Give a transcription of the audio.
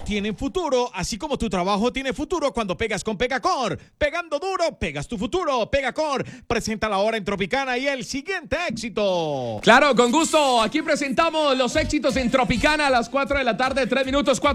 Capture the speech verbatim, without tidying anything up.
tienen futuro, así como tu trabajo tiene futuro cuando pegas con Pegacor. Pegando duro, pegas tu futuro. Pegacor presenta la hora en Tropicana y el siguiente éxito. Claro, con gusto. Aquí presentamos los éxitos en Tropicana a las cuatro de la tarde, tres minutos, cuatro